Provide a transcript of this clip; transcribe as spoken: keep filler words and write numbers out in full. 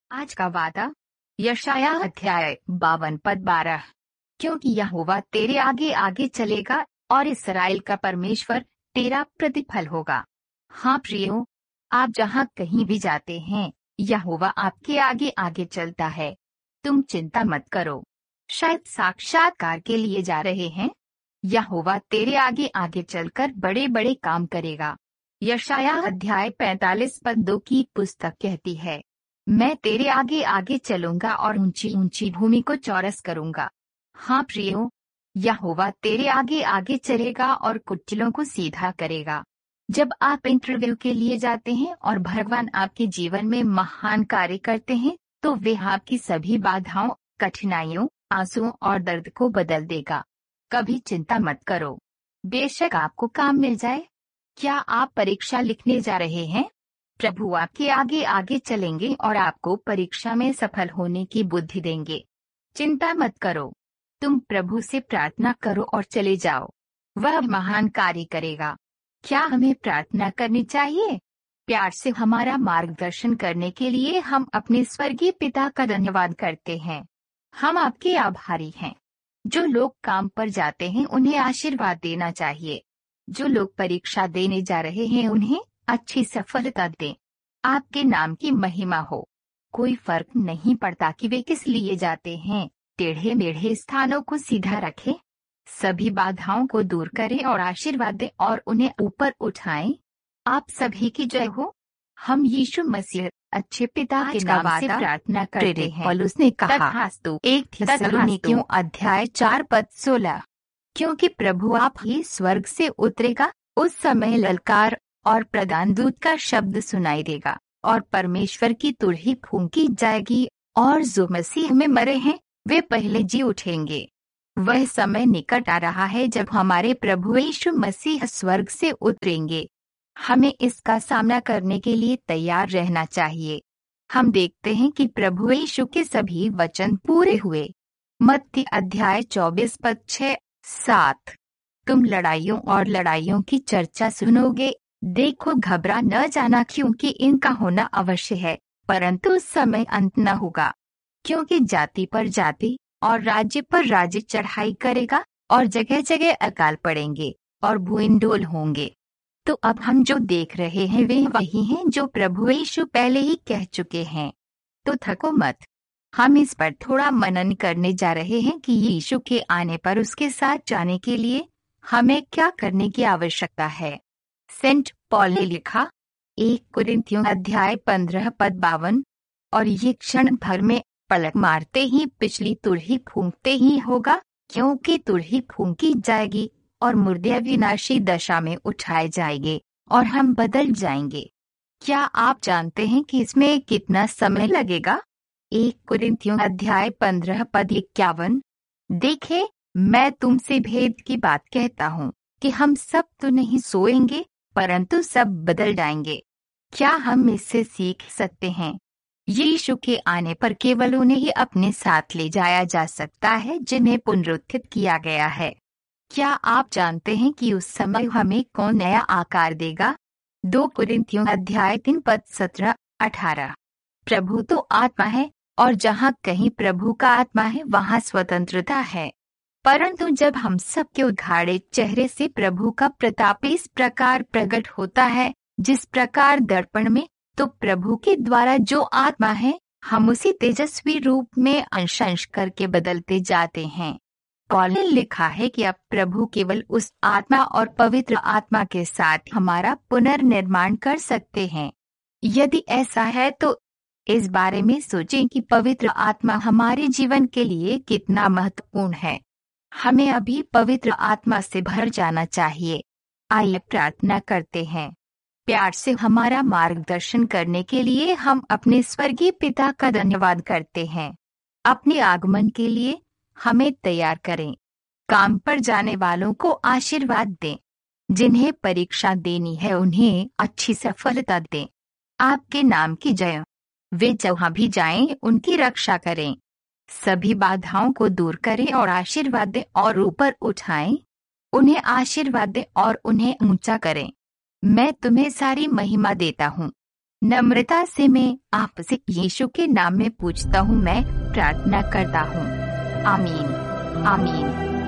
आज का वादा, यशाया अध्याय बावन पद बारह। क्योंकि यहोवा तेरे आगे आगे चलेगा और इस्राएल का परमेश्वर तेरा प्रतिफल होगा। हाँ प्रियो, आप जहाँ कहीं भी जाते हैं, यहोवा आपके आगे आगे चलता है। तुम चिंता मत करो। शायद साक्षात्कार के लिए जा रहे हैं, यहोवा तेरे आगे आगे चलकर बड़े बड़े काम करेगा। यशाया अध्याय पैंतालीस पद दो की पुस्तक कहती है, मैं तेरे आगे आगे चलूंगा और ऊंची ऊंची भूमि को चौरस करूंगा। हाँ प्रियो, यहोवा तेरे आगे आगे चलेगा और कुटिलों को सीधा करेगा। जब आप इंटरव्यू के लिए जाते हैं और भगवान आपके जीवन में महान कार्य करते हैं, तो वे आपकी सभी बाधाओं, कठिनाइयों, आंसुओं और दर्द को बदल देगा। कभी चिंता मत करो। बेशक आपको काम मिल जाए। क्या आप परीक्षा लिखने जा रहे हैं? प्रभु आपके आगे आगे चलेंगे और आपको परीक्षा में सफल होने की बुद्धि देंगे। चिंता मत करो। तुम प्रभु से प्रार्थना करो और चले जाओ। वह महान कार्य करेगा। क्या हमें प्रार्थना करनी चाहिए? प्यार से हमारा मार्गदर्शन करने के लिए हम अपने स्वर्गीय पिता का धन्यवाद करते हैं। हम आपके आभारी हैं। जो लोग काम पर जाते हैं उन्हें आशीर्वाद देना चाहिए। जो लोग परीक्षा देने जा रहे हैं उन्हें अच्छी सफलता दें। आपके नाम की महिमा हो। कोई फर्क नहीं पड़ता कि वे किस लिए जाते हैं। टेढ़े मेढ़े स्थानों को सीधा रखें। सभी बाधाओं को दूर करें और आशीर्वाद दें और उन्हें ऊपर उठाएं। आप सभी की जय हो। हम यीशु मसीह अच्छे पिता के नाम से प्रार्थना करते हैं। पौलुस ने कहा, तथास्तु। एक थिस्सलुनीकियों अध्याय चार पद सोलह। क्योंकि प्रभु आप ही स्वर्ग से उतरेगा, उस समय ललकार और प्रधान दूत का शब्द सुनाई देगा और परमेश्वर की तुरही फूंकी जाएगी, और जो मसीह में मरे हैं वे पहले जी उठेंगे। वह समय निकट आ रहा है जब हमारे प्रभु यीशु मसीह स्वर्ग से उतरेंगे। हमें इसका सामना करने के लिए तैयार रहना चाहिए। हम देखते हैं कि प्रभु यीशु के सभी वचन पूरे हुए। मत्ती अध्याय चौबीस पद छः सात। तुम लड़ाइयों और लड़ाइयों की चर्चा सुनोगे। देखो, घबरा न जाना, क्योंकि इनका होना अवश्य है, परंतु उस समय अंत न होगा। क्योंकि जाति पर जाति और राज्य पर राज्य चढ़ाई करेगा, और जगह जगह अकाल पड़ेंगे और भूइंडोल होंगे। तो अब हम जो देख रहे हैं वे वही हैं जो प्रभु यीशु पहले ही कह चुके हैं। तो थको मत। हम इस पर थोड़ा मनन करने जा रहे हैं कि यीशु के आने पर उसके साथ जाने के लिए हमें क्या करने की आवश्यकता है। सेंट पॉल ने लिखा, एक कुरिन्थियों अध्याय पंद्रह पद बावन, और ये क्षण भर में पलक मारते ही पिछली तुरही फूंकते ही होगा, क्योंकि तुरही फूंकी जाएगी और मुर्दे विनाशी दशा में उठाए जाएंगे और हम बदल जाएंगे। क्या आप जानते हैं कि इसमें कितना समय लगेगा? एक कुरिन्थियों अध्याय पंद्रह पद इक्यावन। देखे, मैं तुमसे भेद की बात कहता हूँ कि हम सब तो नहीं सोएंगे, परंतु सब बदल जाएंगे। क्या हम इससे सीख सकते हैं? यीशु के आने पर केवल उन्हें ही अपने साथ ले जाया जा सकता है जिन्हें पुनरुत्थित किया गया है। क्या आप जानते हैं कि उस समय हमें कौन नया आकार देगा? दो कुरिन्थियों अध्याय तीन पद सत्रह अठारह। प्रभु तो आत्मा है, और जहाँ कहीं प्रभु का आत्मा है वहाँ स्वतंत्रता है। परंतु जब हम सबके उघाड़े चेहरे से प्रभु का प्रताप इस प्रकार प्रकट होता है जिस प्रकार दर्पण में, तो प्रभु के द्वारा जो आत्मा है हम उसी तेजस्वी रूप में अंश अंश करके बदलते जाते हैं। पौल ने लिखा है कि अब प्रभु केवल उस आत्मा और पवित्र आत्मा के साथ हमारा पुनर्निर्माण कर सकते हैं। यदि ऐसा है तो इस बारे में सोचें कि पवित्र आत्मा हमारे जीवन के लिए कितना महत्वपूर्ण है। हमें अभी पवित्र आत्मा से भर जाना चाहिए। आइए प्रार्थना करते हैं। प्यार से हमारा मार्गदर्शन करने के लिए हम अपने स्वर्गीय पिता का धन्यवाद करते हैं। अपने आगमन के लिए हमें तैयार करें। काम पर जाने वालों को आशीर्वाद दें। जिन्हें परीक्षा देनी है उन्हें अच्छी सफलता दें। आपके नाम की जय। वे जहाँ भी जाएं उनकी रक्षा करें। सभी बाधाओं को दूर करें और आशीर्वाद दें और ऊपर उठाएं। उन्हें आशीर्वाद दें और उन्हें ऊंचा करें। मैं तुम्हें सारी महिमा देता हूँ। नम्रता से मैं आपसे यीशु के नाम में पूछता हूँ, मैं प्रार्थना करता हूँ। आमीन, आमीन।